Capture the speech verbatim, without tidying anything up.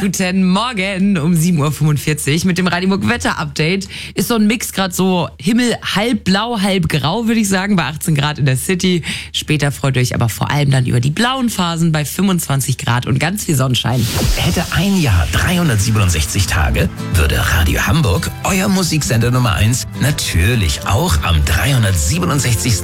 Guten Morgen um sieben Uhr fünfundvierzig mit dem Radimuk Wetter-Update. Ist so ein Mix gerade so Himmel halb blau, halb grau, würde ich sagen, bei achtzehn Grad in der City. Später freut euch aber vor allem dann über die blauen Phasen bei fünfundzwanzig Grad und ganz viel Sonnenschein. Hätte ein Jahr dreihundertsiebenundsechzig Tage, würde Radio Hamburg, euer Musiksender Nummer eins, natürlich auch am dreihundertsiebenundsechzigsten